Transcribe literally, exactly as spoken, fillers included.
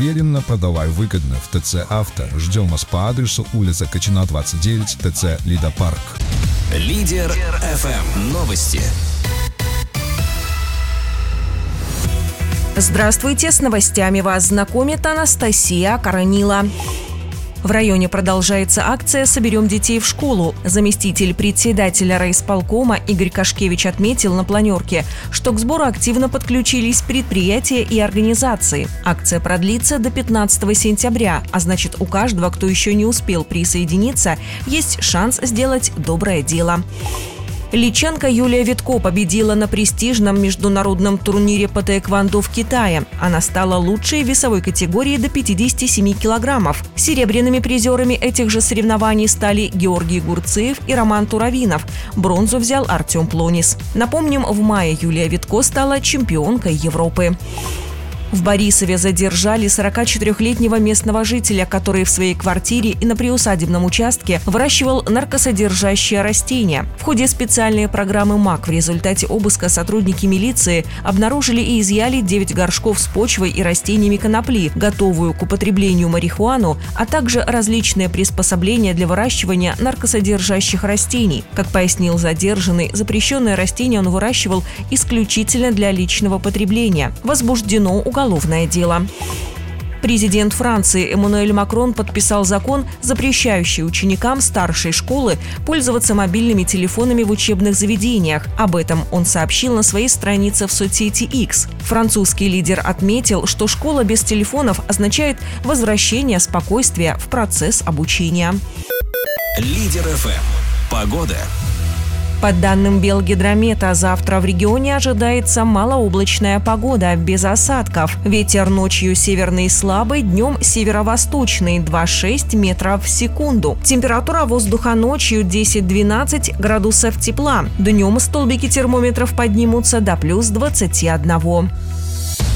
Уверенно, продавай выгодно в ТЦ «Авто». Ждем вас по адресу улица Качина, двадцать девять, ТЦ «Лидопарк». Лидер эф эм. Новости. Здравствуйте, с новостями вас знакомит Анастасия Коронила. В районе продолжается акция «Соберем детей в школу». Заместитель председателя райисполкома Игорь Кашкевич отметил на планерке, что к сбору активно подключились предприятия и организации. Акция продлится до пятнадцатого сентября, а значит, у каждого, кто еще не успел присоединиться, есть шанс сделать доброе дело. Личанка Юлия Витко победила на престижном международном турнире по таэквондо в Китае. Она стала лучшей в весовой категории до пятидесяти семи килограммов. Серебряными призерами этих же соревнований стали Георгий Гурцеев и Роман Туравинов. Бронзу взял Артем Плонис. Напомним, в мае Юлия Витко стала чемпионкой Европы. В Борисове задержали сорокачетырёхлетнего местного жителя, который в своей квартире и на приусадебном участке выращивал наркосодержащее растение. В ходе специальной программы МАК в результате обыска сотрудники милиции обнаружили и изъяли девять горшков с почвой и растениями конопли, готовую к употреблению марихуану, а также различные приспособления для выращивания наркосодержащих растений. Как пояснил задержанный, запрещенное растение он выращивал исключительно для личного потребления. Возбуждено уголовное Уголовное дело. Президент Франции Эммануэль Макрон подписал закон, запрещающий ученикам старшей школы пользоваться мобильными телефонами в учебных заведениях. Об этом он сообщил на своей странице в соцсети X. Французский лидер отметил, что школа без телефонов означает возвращение спокойствия в процесс обучения. Лидер эф эм. Погода. По данным Белгидромета, завтра в регионе ожидается малооблачная погода, без осадков. Ветер ночью северный слабый, днем северо-восточный, два целых шесть десятых метров в секунду. Температура воздуха ночью десять-двенадцать градусов тепла. Днем столбики термометров поднимутся до плюс двадцати одного.